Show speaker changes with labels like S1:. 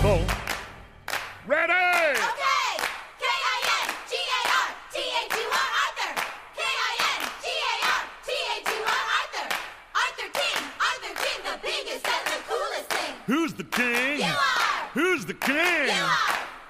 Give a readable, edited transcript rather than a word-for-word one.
S1: people. Ready?
S2: Okay! K-I-N-G-A-R-T-H-U-R Arthur! K-I-N-G-A-R-T-H-U-R Arthur! Arthur King! Arthur King, the biggest and the coolest thing!
S1: Who's the king?
S2: You are!
S1: Who's the king?
S2: You are!